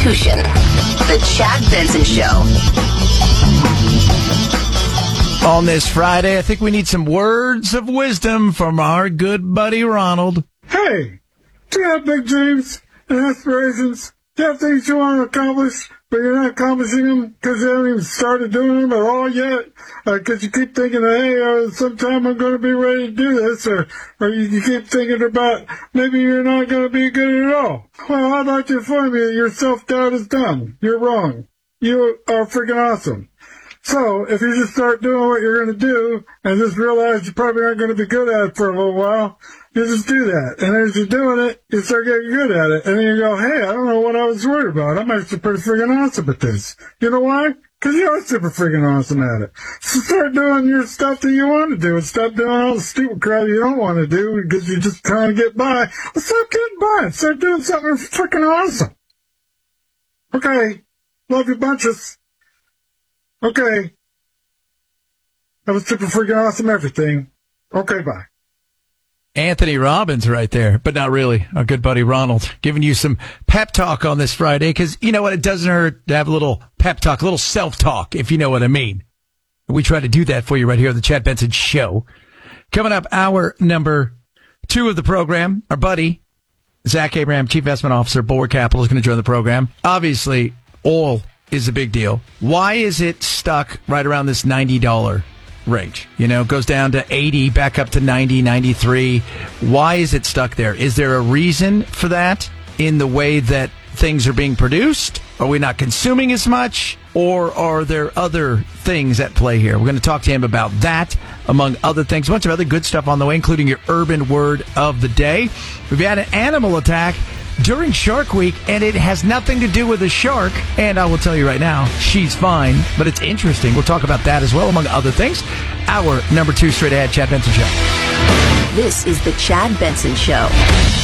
The Chad Benson Show. On this Friday, I think we need some words of wisdom from our good buddy Ronald. Hey, do you have big dreams and aspirations? Do you have things you want to accomplish, but you're not accomplishing them because you haven't even started doing them at all yet? Because you keep thinking, hey, sometime I'm going to be ready to do this, or you keep thinking about maybe you're not going to be good at all. Well, I'd like to inform you that your self-doubt is done. You're wrong. You are freaking awesome. So, if you just start doing what you're going to do, and just realize you probably aren't going to be good at it for a little while, you just do that. And as you're doing it, you start getting good at it. And then you go, hey, I don't know what I was worried about. I'm actually pretty freaking awesome at this. You know why? Because you are super freaking awesome at it. So start doing your stuff that you want to do, and stop doing all the stupid crap you don't want to do because you're just trying to get by. Well, stop getting by. Start doing something freaking awesome. Okay. Love you bunches. Okay. That was super freaking awesome everything. Okay, bye. Anthony Robbins right there, but not really. Our good buddy Ronald giving you some pep talk on this Friday because you know what? It doesn't hurt to have a little pep talk, a little self-talk, if you know what I mean. We try to do that for you right here on the Chad Benson Show. Coming up, hour number 2 of the program, our buddy, Zach Abraham, Chief Investment Officer, Bulwark Capital, is going to join the program. Obviously, oil is a big deal. Why is it stuck right around this $90 range? You know, it goes down to 80, back up to 90, 93. Why is it stuck there? Is there a reason for that in the way that things are being produced? Are we not consuming as much? Or are there other things at play here? We're going to talk to him about that, among other things. A bunch of other good stuff on the way, including your urban word of the day. We've had an animal attack during Shark Week, and it has nothing to do with a shark. And I will tell you right now, she's fine, but it's interesting. We'll talk about that as well, among other things. Hour number 2, straight ahead, Chad Benson Show. This is the Chad Benson Show.